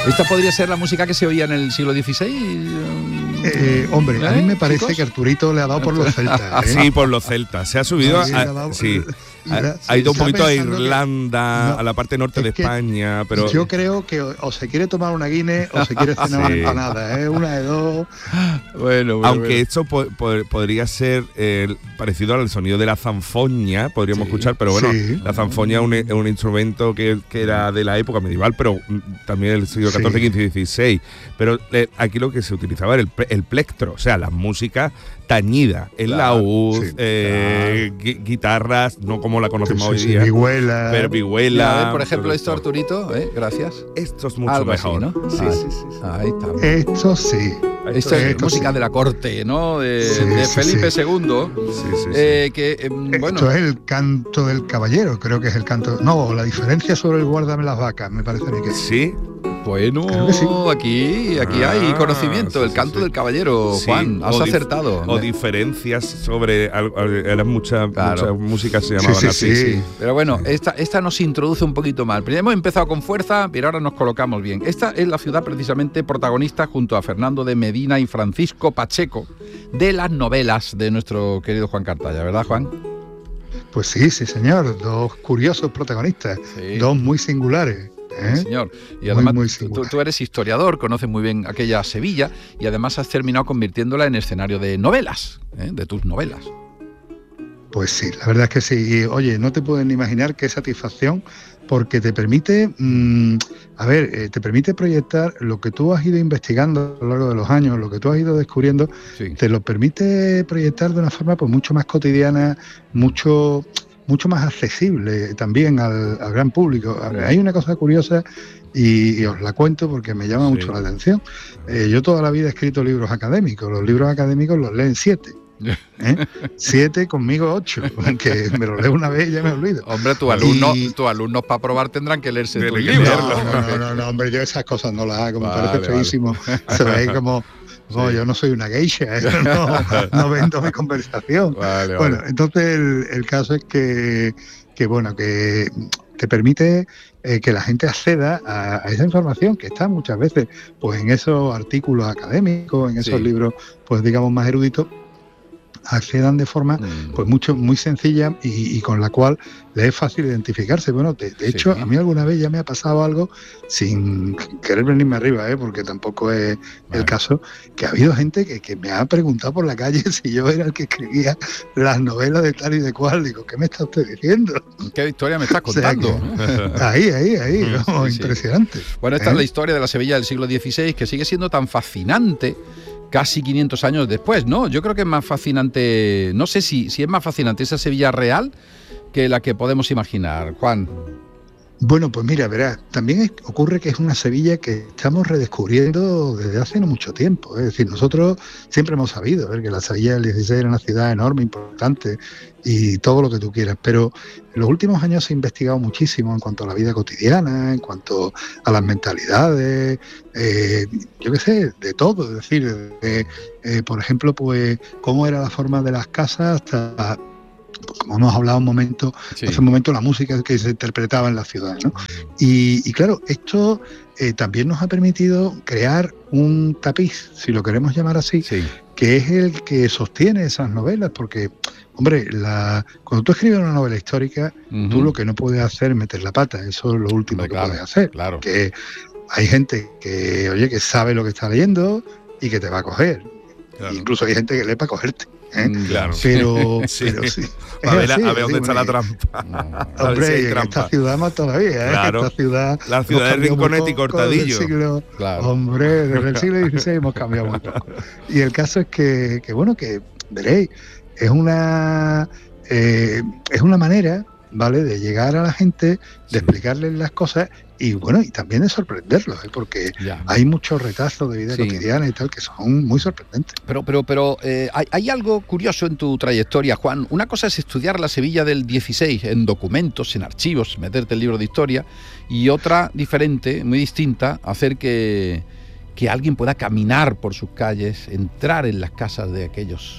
¿Esta podría ser la música que se oía en el siglo XVI? Hombre, a mí me parece chicos, que Arturito le ha dado por los celtas. Sí, por los celtas. Se ha subido ha ido un poquito a Irlanda, a la parte norte de España, pero yo creo que o se quiere tomar una Guinness o se quiere cenar una empanada, una de dos. Bueno, aunque esto podría ser parecido al sonido de la zanfoña, podríamos escuchar, pero bueno, la zanfoña es un instrumento que era de la época medieval, pero también del siglo XIV, XV y XVI. Pero aquí lo que se utilizaba era el plectro, o sea, la música tañida, el laúd, guitarras, no como la conocemos hoy día. Vihuela. Pero vihuela. A ver, por ejemplo, esto, Arturito, gracias. Esto es mucho algo mejor. Así, ¿no? Sí. Ahí está. Esto sí. Esto es música de la corte, ¿no? De Felipe II. Bueno. Esto es el canto del caballero, creo que es el canto. No, la diferencia sobre el guárdame las vacas, me parece a mí que sí. Bueno, aquí hay conocimiento, el canto del caballero, Juan, has acertado. O diferencias sobre, eran muchas músicas se llamaban así. Sí. Pero bueno, esta nos introduce un poquito más. Primero hemos empezado con fuerza, pero ahora nos colocamos bien. Esta es la ciudad precisamente protagonista junto a Fernando de Medina y Francisco Pacheco de las novelas de nuestro querido Juan Cartaya, ¿verdad, Juan? Pues sí, señor, dos curiosos protagonistas, dos muy singulares. Sí, señor. Y además tú eres historiador, conoces muy bien aquella Sevilla y además has terminado convirtiéndola en escenario de novelas, de tus novelas. Pues sí, la verdad es que sí. Y, oye, no te pueden imaginar qué satisfacción, porque te permite, te permite proyectar lo que tú has ido investigando a lo largo de los años, lo que tú has ido descubriendo, te lo permite proyectar de una forma pues mucho más cotidiana, mucho más accesible también al gran público. Hay una cosa curiosa y os la cuento porque me llama mucho la atención. Yo toda la vida he escrito libros académicos. Los libros académicos los leen 7. 7, conmigo 8, que me lo leo una vez y ya me olvido. Hombre, tus alumnos para probar tendrán que leerse tu libro. No, hombre, yo esas cosas no las hago, me parece feísimo. Se ve como... No, yo no soy una geisha, no vendo mi conversación. Bueno, entonces el caso es que te permite que la gente acceda a esa información que está muchas veces pues en esos artículos académicos, en esos libros pues digamos más eruditos, accedan de forma pues muy sencilla y con la cual le es fácil identificarse. Bueno, de hecho, a mí alguna vez ya me ha pasado algo sin querer venirme arriba, porque tampoco es el caso, que ha habido gente que me ha preguntado por la calle si yo era el que escribía las novelas de tal y de cual. Digo, ¿qué me está usted diciendo? ¿Qué historia me estás contando? O sea, ahí, impresionante. Bueno, esta es la historia de la Sevilla del siglo XVI, que sigue siendo tan fascinante casi 500 años después, ¿no? Yo creo que es más fascinante, no sé si es más fascinante esa Sevilla real que la que podemos imaginar, Juan. Bueno, pues mira, verás, también ocurre que es una Sevilla que estamos redescubriendo desde hace no mucho tiempo. Es decir, nosotros siempre hemos sabido que la Sevilla del 16 era una ciudad enorme, importante y todo lo que tú quieras, pero en los últimos años se ha investigado muchísimo en cuanto a la vida cotidiana, en cuanto a las mentalidades, yo qué sé, de todo. Es decir, por ejemplo, pues cómo era la forma de las casas hasta... como hemos hablado hace un momento, la música que se interpretaba en la ciudad, ¿no? Y claro, esto también nos ha permitido crear un tapiz, si lo queremos llamar así, que es el que sostiene esas novelas, porque, hombre, cuando tú escribes una novela histórica, tú lo que no puedes hacer es meter la pata, eso es lo último que puedes hacer, que hay gente que sabe lo que está leyendo y que te va a coger, incluso hay gente que lee para cogerte. Claro. Pero sí. A ver dónde está la trampa. Hombre, si en esta ciudad más todavía, Claro. La ciudad de Rinconete y Cortadillo. Hombre, desde el siglo XVI hemos cambiado un poco. Y el caso es que veréis, es una manera, ¿vale?, de llegar a la gente, de explicarles las cosas y bueno, y también de sorprenderlos, porque hay muchos retazos de vida cotidiana y tal que son muy sorprendentes. Pero hay algo curioso en tu trayectoria, Juan. Una cosa es estudiar la Sevilla del 16 en documentos, en archivos, meterte el libro de historia, y otra diferente, muy distinta, hacer que alguien pueda caminar por sus calles, entrar en las casas de aquellos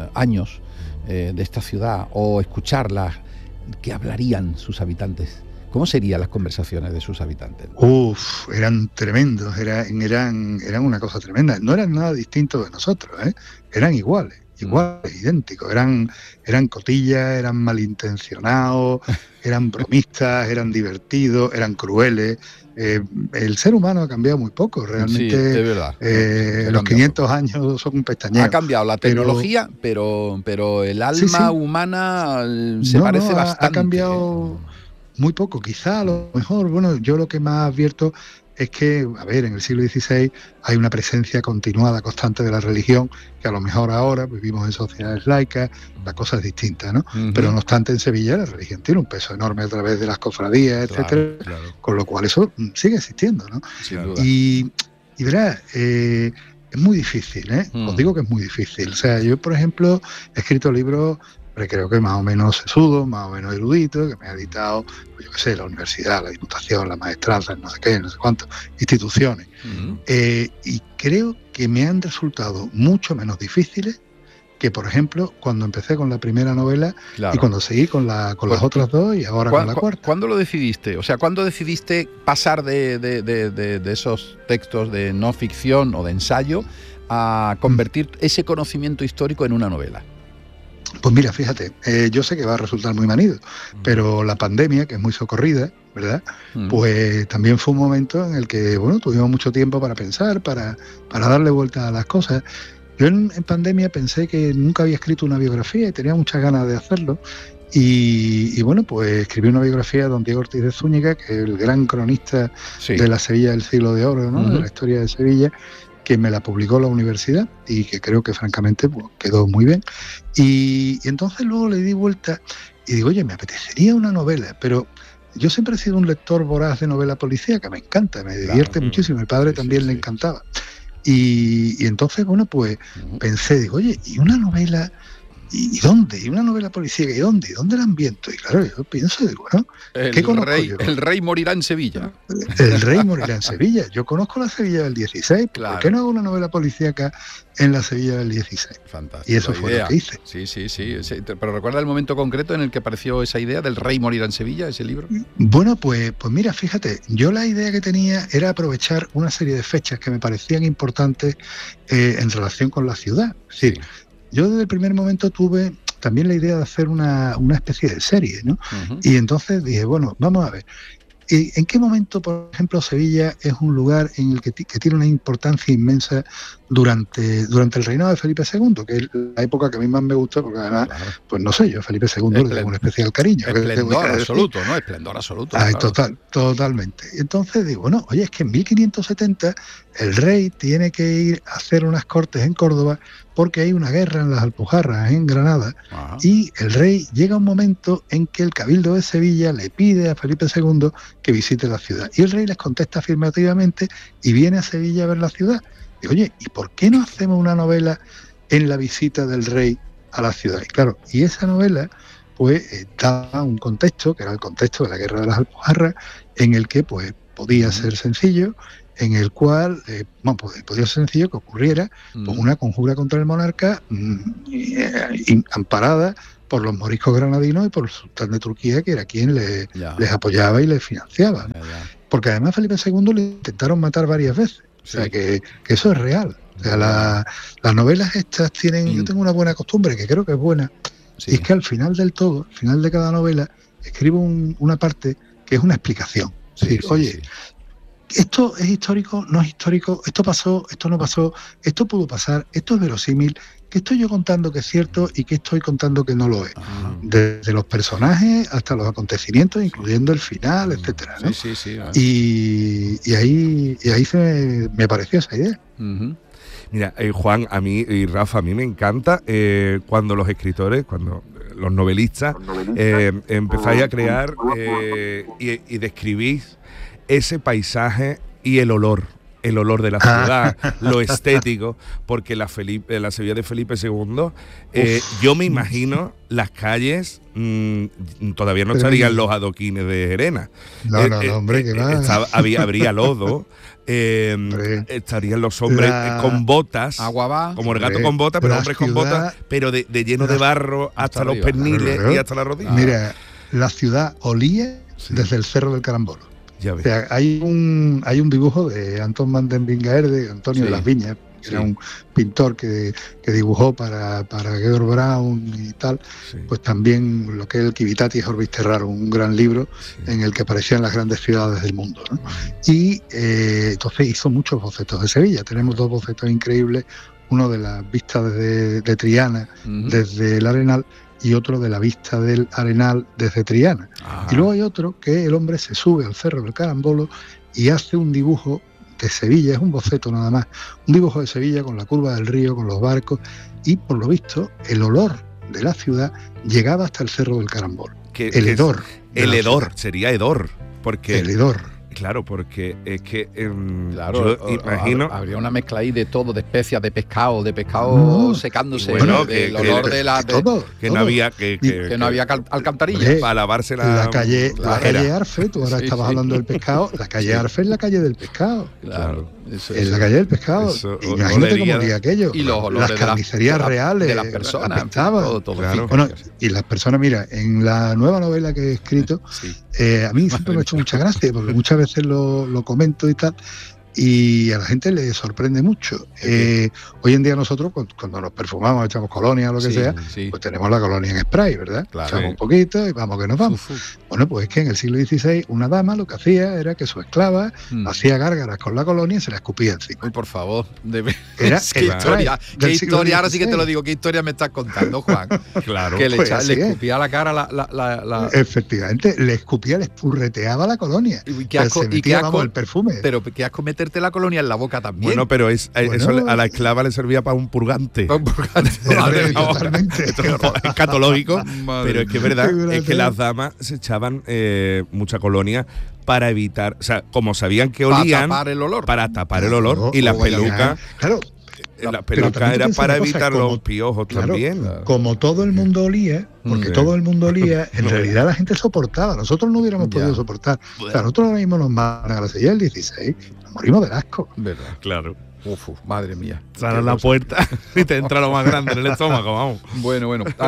años de esta ciudad o escucharlas, que hablarían sus habitantes. ¿cómo serían las conversaciones de sus habitantes? Eran tremendos, eran una cosa tremenda. No eran nada distintos de nosotros, eran iguales, idénticos. Eran cotillas, eran malintencionados, eran bromistas, eran divertidos, eran crueles. El ser humano ha cambiado muy poco, realmente. Sí, es verdad. Los 500 años son un pestañeo. Ha cambiado la tecnología, pero el alma humana se parece bastante. Ha cambiado muy poco. Quizá a lo mejor, bueno, yo lo que más advierto es que, a ver, en el siglo XVI hay una presencia continuada, constante de la religión, que a lo mejor ahora vivimos en sociedades laicas, la cosa es distinta, ¿no? Pero no obstante, en Sevilla la religión tiene un peso enorme a través de las cofradías, etcétera, con lo cual eso sigue existiendo, ¿no? Sin duda. Y verás, es muy difícil, os digo que es muy difícil. O sea, yo, por ejemplo, he escrito libros, creo que más o menos sesudo, más o menos erudito, que me ha editado, pues yo qué sé, la universidad, la diputación, la maestranza, no sé qué, no sé cuántas instituciones. Y creo que me han resultado mucho menos difíciles que, por ejemplo, cuando empecé con la primera novela y cuando seguí con las otras dos y ahora con la cuarta. ¿Cuándo lo decidiste? O sea, ¿cuándo decidiste pasar de esos textos de no ficción o de ensayo a convertir ese conocimiento histórico en una novela? Pues mira, fíjate, yo sé que va a resultar muy manido, pero la pandemia, que es muy socorrida, ¿verdad? Pues también fue un momento en el que, bueno, tuvimos mucho tiempo para pensar, para darle vuelta a las cosas. Yo en pandemia pensé que nunca había escrito una biografía y tenía muchas ganas de hacerlo. Y bueno, pues escribí una biografía de don Diego Ortiz de Zúñiga, que es el gran cronista de la Sevilla del siglo de oro, ¿no? De la historia de Sevilla, que me la publicó la universidad y que creo que francamente pues, quedó muy bien. Y entonces luego le di vuelta y digo, oye, me apetecería una novela, pero yo siempre he sido un lector voraz de novela policíaca, me encanta, me divierte muchísimo, mi padre también le encantaba. Y entonces, bueno, pues pensé, digo, oye, ¿y una novela? ¿Y dónde? ¿Y una novela policíaca? ¿Y dónde? ¿Y dónde la ambiento? Y claro, yo pienso, digo, ¿no? ¿Qué conozco yo? El rey morirá en Sevilla. El rey morirá en Sevilla. Yo conozco la Sevilla del 16. ¿Por qué no hago una novela policíaca en la Sevilla del 16? Fantástico. Y eso fue lo que hice. Sí. Pero ¿recuerda el momento concreto en el que apareció esa idea del rey morirá en Sevilla, ese libro? Bueno, pues mira, fíjate, yo la idea que tenía era aprovechar una serie de fechas que me parecían importantes en relación con la ciudad. Es decir, yo desde el primer momento tuve también la idea de hacer una especie de serie, ¿no? Y entonces dije, bueno, vamos a ver, ¿en qué momento, por ejemplo, Sevilla es un lugar en el que tiene una importancia inmensa durante el reinado de Felipe II, que es la época que a mí más me gusta, porque además, pues no sé, yo a Felipe II le tengo un especial cariño. Esplendor absoluto, ¿no? Esplendor absoluto. Ay, claro. Totalmente. Entonces digo, bueno, oye, es que en 1570 el rey tiene que ir a hacer unas cortes en Córdoba porque hay una guerra en las Alpujarras, en Granada, y el rey llega un momento en que el Cabildo de Sevilla le pide a Felipe II que visite la ciudad. Y el rey les contesta afirmativamente y viene a Sevilla a ver la ciudad. Y oye, ¿y por qué no hacemos una novela en la visita del rey a la ciudad? Y claro, y esa novela pues daba un contexto, que era el contexto de la guerra de las Alpujarras, en el que pues podía ser sencillo, en el cual podía ser sencillo que ocurriera pues, una conjura contra el monarca amparada por los moriscos granadinos y por el sultán de Turquía, que era quien les apoyaba y les financiaba. Porque además Felipe II le intentaron matar varias veces. O sea, que eso es real. O sea, las novelas estas tienen... Yo tengo una buena costumbre, que creo que es buena, y es que al final del todo, al final de cada novela, escribo una parte que es una explicación. Es decir, oye, esto es histórico, no es histórico, esto pasó, esto no pasó, esto pudo pasar, esto es verosímil, que estoy yo contando que es cierto y que estoy contando que no lo es. Desde los personajes hasta los acontecimientos, incluyendo el final, etcétera, ¿no? Y ahí me apareció esa idea. Mira, Juan, a mí y Rafa, a mí me encanta cuando los escritores, cuando los novelistas empezáis a crear y describís ese paisaje y el olor de la ciudad, lo estético, porque la Sevilla de Felipe II, yo me imagino las calles, todavía no estarían los adoquines de Gerena. No, hombre, que va. Habría lodo. Estarían los hombres con botas, como el gato con botas, pero hombres con botas, pero de lleno de barro hasta los perniles y hasta la rodilla. Mira, la ciudad olía desde el Cerro del Carambolo. Ya ves. O sea, hay un dibujo de Anton van den Vingaerde, Antonio de las Viñas, que era un pintor que dibujó para Georg Braun y tal, pues también lo que es el Civitatis Orbis Terrarum, un gran libro en el que aparecían las grandes ciudades del mundo, ¿no? Y entonces hizo muchos bocetos de Sevilla. Tenemos 2 bocetos increíbles, uno de las vistas de Triana desde el Arenal y otro de la vista del Arenal desde Triana. Y luego hay otro que el hombre se sube al Cerro del Carambolo y hace un dibujo de Sevilla, es un boceto nada más, un dibujo de Sevilla con la curva del río, con los barcos, y por lo visto el olor de la ciudad llegaba hasta el Cerro del Carambolo. El hedor. El hedor, sería hedor, porque... El hedor. Claro, porque es que claro, yo imagino... Habría una mezcla ahí de todo, de especias, de pescado secándose, bueno, el olor de la... Que no había alcantarillas. Para lavarse la calle Arfe, tú ahora estabas hablando del pescado, la calle Arfe es la calle del pescado. Claro. Es la calle del pescado. Imagínate cómo olía aquello. Y los olores las carnicerías reales. De las personas. Todo. Claro. Bueno, y las personas, mira, en la nueva novela que he escrito, a mí siempre me ha hecho mucha gracia, porque muchas veces lo comento y tal, y a la gente le sorprende mucho. Hoy en día nosotros, cuando nos perfumamos, echamos colonia o lo que sea, pues tenemos la colonia en spray, ¿verdad? Claro. Echamos un poquito y vamos que nos vamos. Bueno, pues es que en el siglo XVI una dama lo que hacía era que su esclava hacía gárgaras con la colonia y se la escupía encima. Uy, por favor. Era ¿Qué historia? Ahora sí que te lo digo, ¿qué historia me estás contando, Juan? Claro. Que le escupía a la cara la... Efectivamente, le escupía, le espurreteaba la colonia. Y qué asco, se metía, el perfume. Pero qué asco meterte la colonia en la boca también. Bueno, pero eso a la esclava le servía para un purgante. Totalmente. Esto es escatológico, pero es que es verdad, es que las damas se echaban mucha colonia para evitar, o sea, como sabían que olían, para tapar el olor, y las pelucas. Claro. Las pelucas era para evitar los piojos también. Claro. Como todo el mundo olía, porque todo el mundo olía, en realidad la gente soportaba. Nosotros no hubiéramos podido soportar. O sea, nosotros ahora mismo nos mandan a la Sevilla del 16, nos morimos del asco. ¿Verdad? Claro. Madre mía. Sale la puerta y te entra lo más grande en el estómago, vamos. Bueno.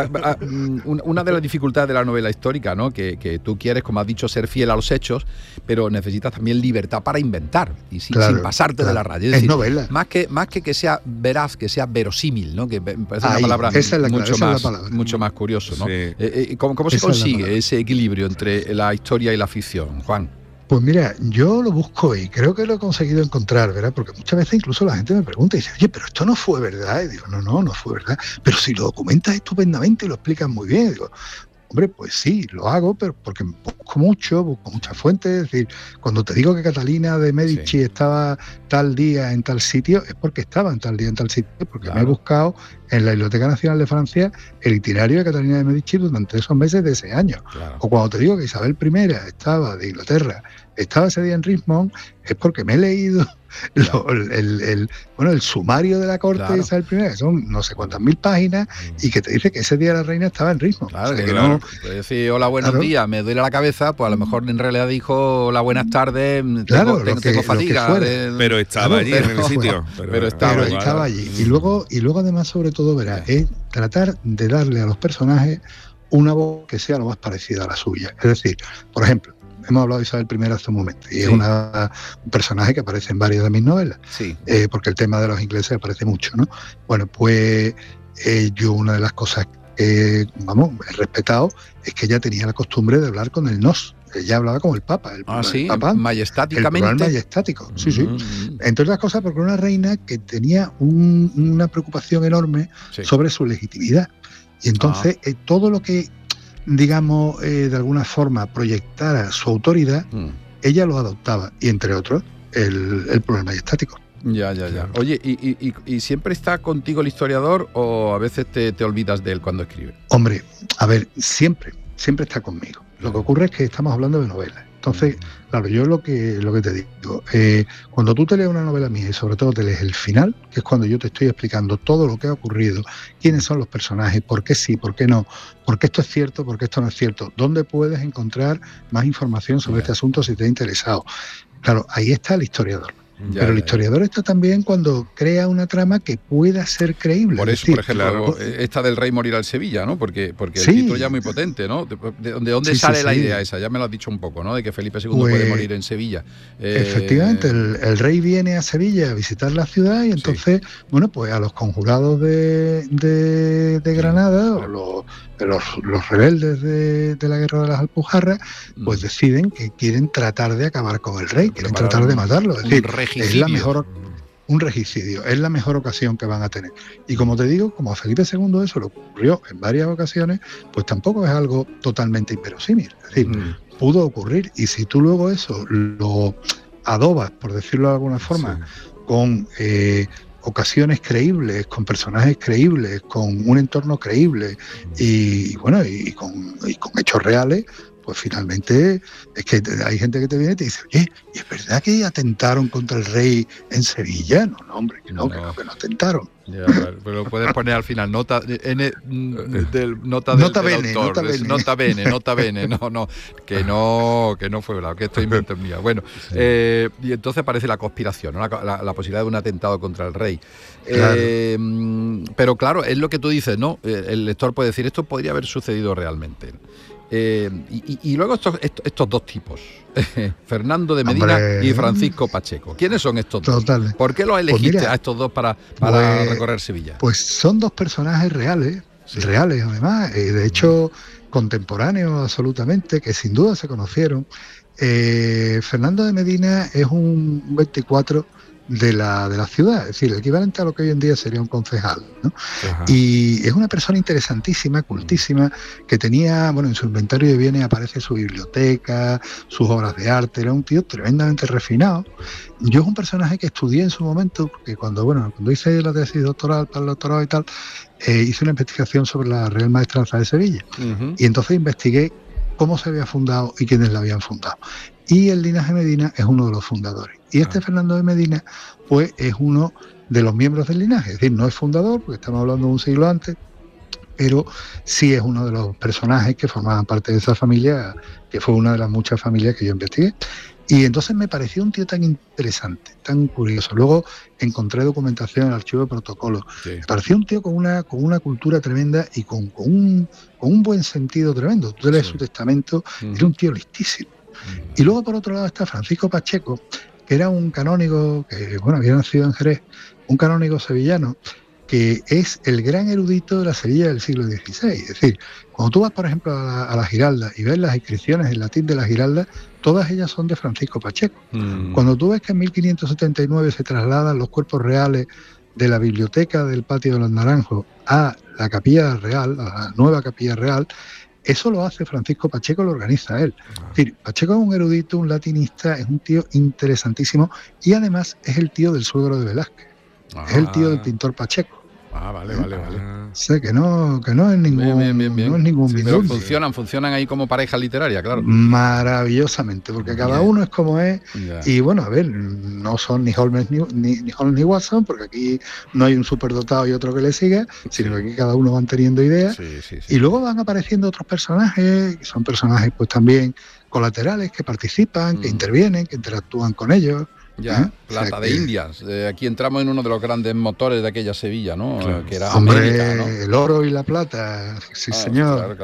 Una de las dificultades de la novela histórica, ¿no? Que tú quieres, como has dicho, ser fiel a los hechos, pero necesitas también libertad para inventar y sin pasarte de la raya. Es decir, novela. Más que sea veraz, que sea verosímil, ¿no? Que me parece una palabra mucho más curioso, ¿no? Sí. ¿Cómo se consigue ese equilibrio entre la historia y la ficción, Juan? Pues mira, yo lo busco y creo que lo he conseguido encontrar, ¿verdad? Porque muchas veces incluso la gente me pregunta y dice, oye, pero esto no fue verdad. Y digo, no fue verdad. Pero si lo documentas estupendamente y lo explicas muy bien. Y digo, hombre, pues sí, lo hago, pero porque busco muchas fuentes. Es decir, cuando te digo que Catalina de Medici estaba tal día en tal sitio, es porque estaba en tal día en tal sitio, porque me he buscado en la Biblioteca Nacional de Francia el itinerario de Catalina de Medici durante esos meses de ese año. Claro. O cuando te digo que Isabel I estaba de Inglaterra, estaba ese día en Richmond, es porque me he leído el sumario de la corte de Isabel I, que son no sé cuántas mil páginas, y que te dice que ese día la reina estaba en Richmond. Claro, o sea, que no puede decir hola, buenos días, me duele la cabeza, pues a lo mejor en realidad dijo hola, buenas tardes, tengo fatiga. Pero estaba allí en el sitio. Pero estaba allí. Y luego además, sobre todo, verás, es tratar de darle a los personajes una voz que sea lo más parecida a la suya. Es decir, por ejemplo, hemos hablado de Isabel I hace un momento, y es un personaje que aparece en varias de mis novelas, porque el tema de los ingleses aparece mucho, ¿no? Bueno, pues yo una de las cosas que, he respetado, es que ella tenía la costumbre de hablar con el nos. Ella hablaba como el Papa. El Papa, majestáticamente. El plural majestático, sí. Entre otras cosas, porque era una reina que tenía una preocupación enorme sobre su legitimidad. Y entonces todo lo que, digamos, de alguna forma proyectara su autoridad, ella lo adoptaba. Y entre otros, el plural majestático. Ya. Oye, ¿y siempre está contigo el historiador o a veces te olvidas de él cuando escribe? Hombre, a ver, siempre está conmigo. Lo que ocurre es que estamos hablando de novelas. Entonces, claro, yo lo que te digo, cuando tú te lees una novela mía y sobre todo te lees el final, que es cuando yo te estoy explicando todo lo que ha ocurrido, quiénes son los personajes, por qué sí, por qué no, por qué esto es cierto, por qué esto no es cierto, dónde puedes encontrar más información sobre este asunto si te ha interesado. Claro, ahí está el historiador. Pero el historiador está también cuando crea una trama que pueda ser creíble. Por eso, por ejemplo, esta del rey morirá en Sevilla, ¿no? Porque el título ya es muy potente, ¿no? ¿De dónde sale la idea esa? Ya me lo has dicho un poco, ¿no? De que Felipe II puede morir en Sevilla. Efectivamente, el rey viene a Sevilla a visitar la ciudad y entonces, bueno, pues a los conjurados de Granada, o los rebeldes de la guerra de las Alpujarras, pues deciden que quieren tratar de acabar con el rey, quieren tratar de matarlo. Es decir, es la mejor... Un regicidio, es la mejor ocasión que van a tener. Y como te digo, como a Felipe II eso le ocurrió en varias ocasiones, pues tampoco es algo totalmente inverosímil. Es decir, pudo ocurrir, y si tú luego eso lo adobas, por decirlo de alguna forma, con ocasiones creíbles, con personajes creíbles, con un entorno creíble y bueno, y con hechos reales, pues finalmente es que hay gente que te viene y te dice, oye, ¿y es verdad que atentaron contra el rey en Sevilla? No, hombre, que no atentaron. Ya, pero lo puedes poner al final, nota bene, nota bene, no, que no fue verdad, que esto es invento mío. Bueno, y entonces aparece la conspiración, ¿no? la posibilidad de un atentado contra el rey. Claro. Pero claro, es lo que tú dices, ¿no? El lector puede decir, esto podría haber sucedido realmente. Y luego estos dos tipos, Fernando de Medina y Francisco Pacheco. ¿Quiénes son estos dos? ¿Por qué los elegiste a estos dos para recorrer Sevilla? Pues son dos personajes reales además, de hecho contemporáneos absolutamente, que sin duda se conocieron. Fernando de Medina es un 24 de la ciudad, es decir, el equivalente a lo que hoy en día sería un concejal, ¿no? Y es una persona interesantísima, cultísima, que tenía, bueno, en su inventario de bienes aparece su biblioteca, sus obras de arte, era un tío tremendamente refinado. Yo es un personaje que estudié en su momento, porque cuando hice la tesis doctoral para el doctorado y tal, hice una investigación sobre la Real Maestranza de Sevilla, y entonces investigué cómo se había fundado y quiénes la habían fundado. Y el linaje Medina es uno de los fundadores. Y este Fernando de Medina, pues es uno de los miembros del linaje. Es decir, no es fundador, porque estamos hablando de un siglo antes, pero sí es uno de los personajes que formaban parte de esa familia, que fue una de las muchas familias que yo investigué. Y entonces me pareció un tío tan interesante, tan curioso. Luego encontré documentación en el archivo de protocolos. Me pareció un tío con una cultura tremenda y con un buen sentido tremendo. Tú lees su testamento, era un tío listísimo. Y luego por otro lado está Francisco Pacheco, que era un canónigo que había nacido en Jerez, un canónigo sevillano, que es el gran erudito de la Sevilla del siglo XVI. Es decir, cuando tú vas, por ejemplo, a la Giralda y ves las inscripciones en latín de la Giralda, todas ellas son de Francisco Pacheco. Cuando tú ves que en 1579 se trasladan los cuerpos reales de la biblioteca del Patio de los Naranjos a la Capilla Real, a la nueva Capilla Real, eso lo hace Francisco Pacheco, lo organiza él. Es decir, Pacheco es un erudito, un latinista, es un tío interesantísimo y además es el tío del suegro de Velázquez. Es el tío del pintor Pacheco. Vale. Sé que no es ningún bien. No es ningún pero funcionan ahí como pareja literaria, claro. Maravillosamente, porque cada uno es como es. Y bueno, a ver, no son ni Holmes ni Watson, porque aquí no hay un superdotado y otro que le siga, sino que aquí cada uno van teniendo ideas. Y luego van apareciendo otros personajes, que son personajes pues también colaterales, que participan, que intervienen, que interactúan con ellos. Plata de Indias. Aquí entramos en uno de los grandes motores de aquella Sevilla, ¿no? Claro. Que era América, ¿no? El oro y la plata, sí, señor.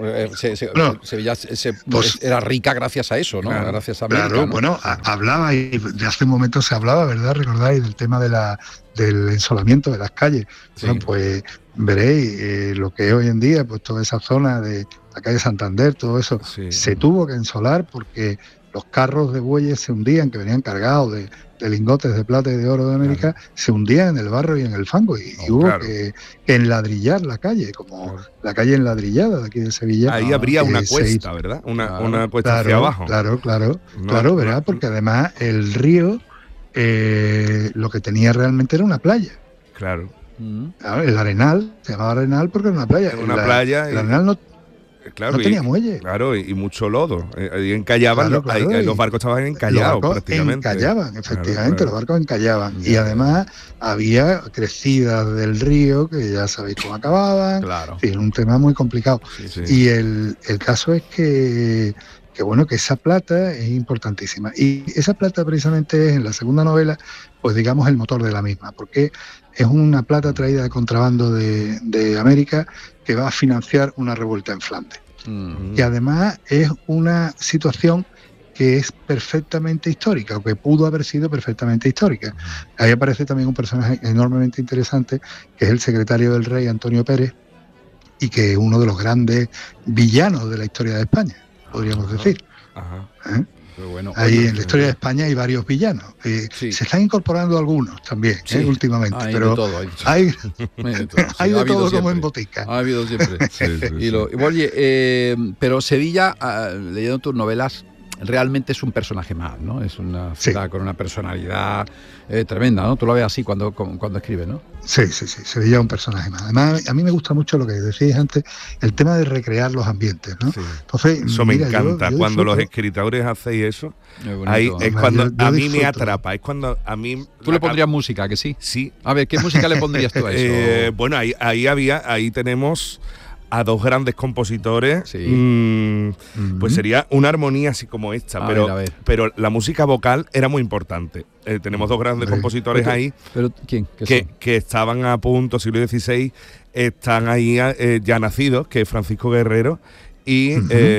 Sevilla era rica gracias a eso, ¿no? Claro, gracias a América. Claro, ¿no? bueno, hablaba, y de hace un momento se hablaba, ¿verdad? ¿Recordáis del tema del ensolamiento de las calles? Bueno, pues veréis lo que es hoy en día, pues toda esa zona de la calle Santander, todo eso, se tuvo que ensolar porque los carros de bueyes se hundían, que venían cargados de lingotes de plata y de oro de América, se hundían en el barro y en el fango, y hubo que enladrillar la calle, como la calle enladrillada de aquí de Sevilla. Ahí habría una cuesta, ¿verdad? Una cuesta hacia abajo. Claro, ¿verdad? Porque además el río lo que tenía realmente era una playa. Claro. El Arenal, se llamaba Arenal porque era una playa. El Arenal no tenía muelle. Claro, y mucho lodo. Ahí encallaban, los barcos estaban encallados prácticamente. Encallaban, efectivamente, los barcos encallaban. Y además había crecidas del río, que ya sabéis cómo acababan. Claro. En fin, un tema muy complicado. Y el caso es que bueno, que esa plata es importantísima. Y esa plata precisamente es en la segunda novela, pues digamos, el motor de la misma, porque es una plata traída de contrabando de América que va a financiar una revuelta en Flandes. Y además es una situación que es perfectamente histórica, o que pudo haber sido perfectamente histórica. Ahí aparece también un personaje enormemente interesante, que es el secretario del rey, Antonio Pérez, y que es uno de los grandes villanos de la historia de España, podríamos decir. Bueno, ahí en la historia de España hay varios villanos. Se están incorporando algunos también, últimamente, pero hay de todo como en botica. Ha habido siempre. Oye, pero Sevilla, leyendo tus novelas, realmente es un personaje más, ¿no? Es una ciudad con una personalidad tremenda, ¿no? Tú lo ves así cuando escribes, ¿no? Sí, Sevilla es un personaje más. Además, a mí me gusta mucho lo que decías antes, el tema de recrear los ambientes, ¿no? Sí. Entonces, eso me encanta. Cuando los escritores hacéis eso, ahí es cuando a mí me atrapa. Es cuando a mí... ¿Tú le pondrías música, que sí? Sí. A ver, ¿qué música le pondrías tú a eso? Bueno, ahí tenemos a dos grandes compositores. Pues sería una armonía así como esta, pero la música vocal era muy importante. Tenemos dos grandes compositores ahí. ¿Pero quién? Que estaban a punto, siglo XVI, están ahí ya nacidos, que es Francisco Guerrero y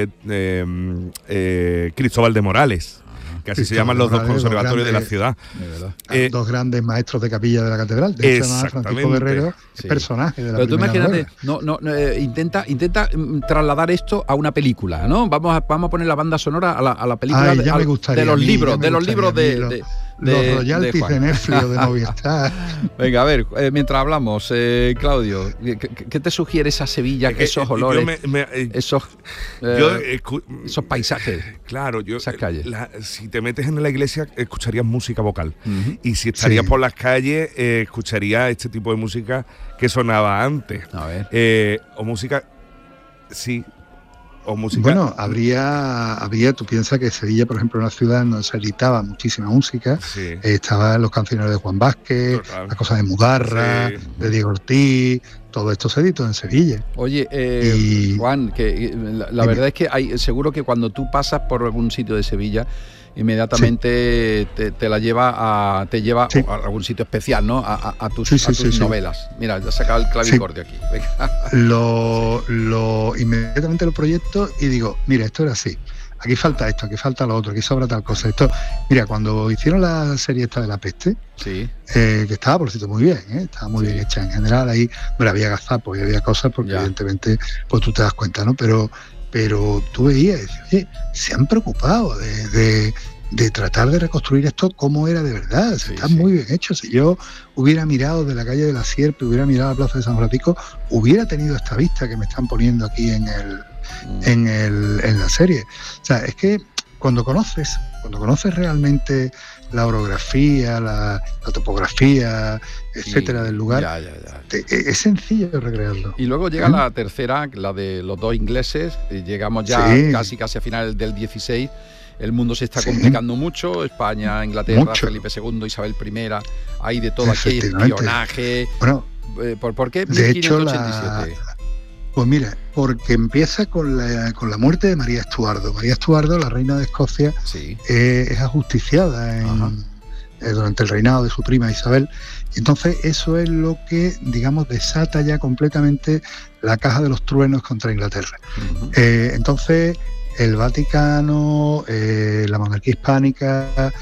Cristóbal de Morales, que así se llaman los dos conservatorios de la ciudad. Dos grandes maestros de capilla de la catedral. De hecho, Francisco Guerrero es personaje de la Pero tú imagínate, novela. intenta trasladar esto a una película, ¿no? Vamos a poner la banda sonora a la película de los libros, de los royalties de Netflix o de Movistar. Venga, a ver, mientras hablamos, Claudio, ¿qué te sugiere esa Sevilla, esos olores, esos paisajes? Claro, esas calles. Si te metes en la iglesia, escucharías música vocal. Y si estarías por las calles, escucharías este tipo de música que sonaba antes. A ver. O música... Sí. O música. Bueno, habría, tú piensas que Sevilla, por ejemplo, una ciudad donde se editaba muchísima música, estaban los cancioneros de Juan Vázquez, las cosas de Mugarra, de Diego Ortiz, todo esto se editó en Sevilla. Oye, Juan, que la verdad es que seguro que cuando tú pasas por algún sitio de Sevilla, inmediatamente te lleva a algún sitio especial, ¿no? A tus novelas. Mira, ya he sacado el clavicordio aquí. Inmediatamente lo proyecto y digo, mira, esto era así. Aquí falta esto, aquí falta lo otro, aquí sobra tal cosa. Esto, mira, cuando hicieron la serie esta de La Peste, que estaba, por cierto, muy bien, estaba muy bien hecha en general. Ahí había gazapos y había cosas, porque evidentemente pues tú te das cuenta, ¿no? Pero tú veías y decías, oye, se han preocupado de tratar de reconstruir esto como era de verdad. Está muy bien hecho. Si yo hubiera mirado de la calle de la Sierpe, hubiera mirado a la Plaza de San Francisco, hubiera tenido esta vista que me están poniendo aquí en la serie. O sea, es que cuando conoces realmente la orografía, la topografía, etcétera, del lugar, es sencillo recrearlo. Y luego llega la tercera, la de los dos ingleses, y llegamos ya casi a finales del 16. El mundo se está complicando mucho, España, Inglaterra, Felipe II, Isabel I, hay de todo aquí, espionaje. Bueno, ¿por qué 1587? Pues mira, porque empieza con la muerte de María Estuardo. María Estuardo, la reina de Escocia, es ajusticiada durante el reinado de su prima Isabel. Entonces eso es lo que, digamos, desata ya completamente la caja de los truenos contra Inglaterra. Entonces el Vaticano, la monarquía hispánica,